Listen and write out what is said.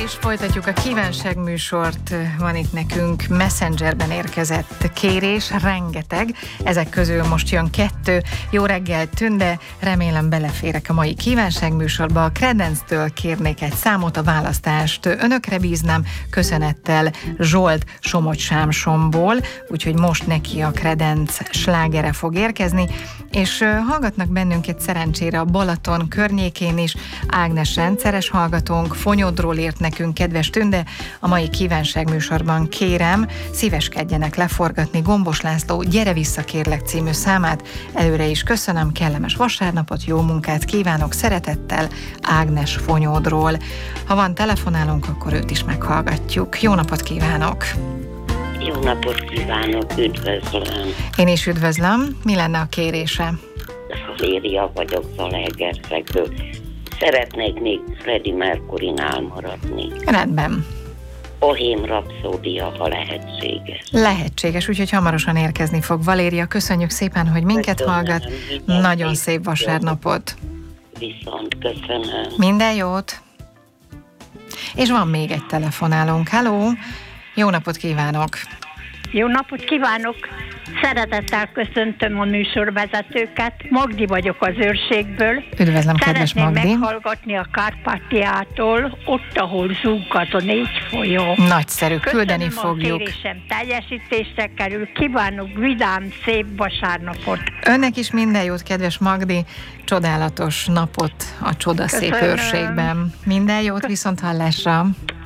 És folytatjuk a kívánságműsort. Van itt nekünk Messengerben érkezett kérés, rengeteg. Ezek közül most jön 2. Jó reggel, Tünde, remélem beleférek a mai kívánságműsorba. A Creedence-től kérnék egy számot, a választást önökre bíznám. Köszönettel Zsolt Somogy-Sámsonból, úgyhogy most neki a Creedence slágere fog érkezni. És hallgatnak bennünket szerencsére a Balaton környékén is. Ágnes rendszeres hallgatónk, Fonyódról írt nekünk, kedves Tünde, a mai kívánságműsorban kérem, szíveskedjenek leforgatni Gombos László Gyere vissza kérlek című számát. Előre is köszönöm, kellemes vasárnapot, jó munkát kívánok, szeretettel, Ágnes Fonyódról. Ha van telefonálunk, akkor őt is meghallgatjuk. Jó napot kívánok! Jó napot kívánok, üdvözlöm! Én is üdvözlöm. Mi lenne a kérése? Valéria vagyok, Zalaegerszegről. Szeretnék még Freddie Mercury-nál maradni. Rendben. Bohém Rhapsódia, ha lehetséges. Lehetséges, úgyhogy hamarosan érkezni fog. Valéria, köszönjük szépen, hogy minket hallgat. Nagyon szép vasárnapot. Viszont köszönöm. Minden jót. És van még egy telefonálónk. Halló! Jó napot kívánok! Jó napot kívánok! Szeretettel köszöntöm a műsorvezetőket. Magdi vagyok az Őrségből. Üdvözlöm, kedves Magdi! Szeretném meghallgatni a Kárpátiától, ott, ahol zúggat a 4 folyó. Nagyszerű, küldeni fogjuk. Köszönöm, a kérésem teljesítésre kerül. Kívánok vidám, szép vasárnapot. Önnek is minden jót, kedves Magdi. Csodálatos napot a csodaszép Őrségben. Minden jót, viszont hallásra!